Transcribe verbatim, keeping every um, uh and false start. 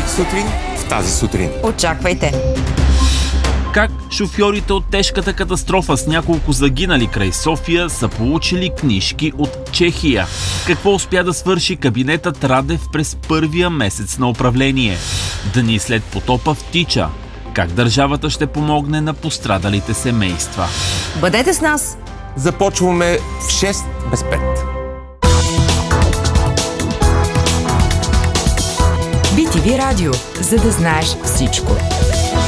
сутрин в тази сутрин. Очаквайте! Как шофьорите от тежката катастрофа с няколко загинали край София са получили книжки от Чехия? Какво успя да свърши кабинетът Радев през първия месец на управление? Дни след потопа в Тича. Как държавата ще помогне на пострадалите семейства? Бъдете с нас! Започваме в шест без пет. би ти ви Радио, за да знаеш всичко.